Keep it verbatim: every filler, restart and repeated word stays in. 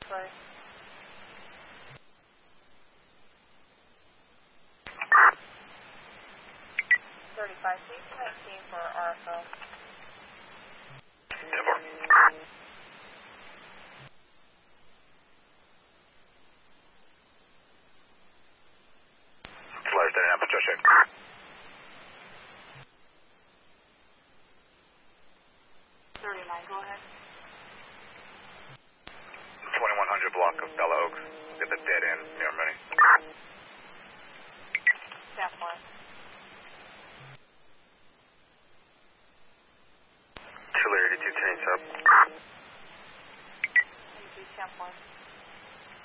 Sorry. thirty-five, please nineteen for R F O. ten four. Flight attendant, Aperture check. thirty-nine, go ahead. twenty-one hundred block of Bella Oaks. Get the dead end near me. Staff one.